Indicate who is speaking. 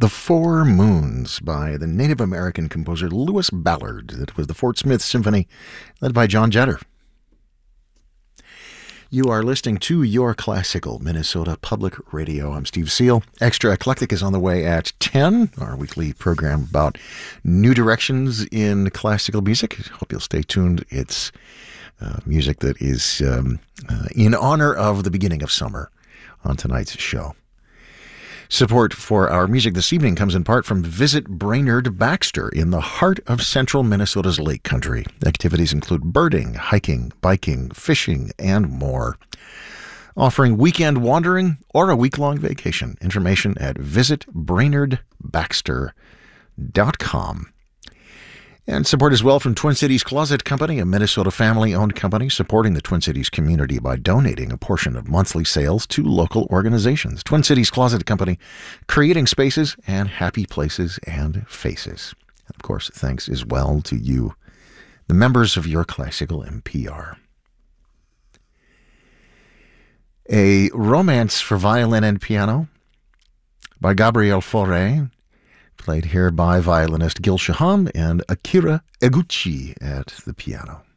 Speaker 1: The Four Moons by the Native American composer Lewis Ballard. That was the Fort Smith Symphony, led by John Jetter. You are listening to Your Classical Minnesota Public Radio. I'm Steve Seal. Extra Eclectic is on the way at 10, our weekly program about new directions in classical music. Hope you'll stay tuned. It's music that is in honor of the beginning of summer on tonight's show. Support for our music this evening comes in part from Visit Brainerd Baxter in the heart of central Minnesota's Lake Country. Activities include birding, hiking, biking, fishing, and more. Offering weekend wandering or a week-long vacation. Information at visitbrainerdbaxter.com. And support as well from Twin Cities Closet Company, a Minnesota family-owned company supporting the Twin Cities community by donating a portion of monthly sales to local organizations. Twin Cities Closet Company, creating spaces and happy places and faces. And of course, thanks as well to you, the members of Your Classical NPR. A Romance for Violin and Piano by Gabriel Fauré, played here by violinist Gil Shaham and Akira Eguchi at the piano.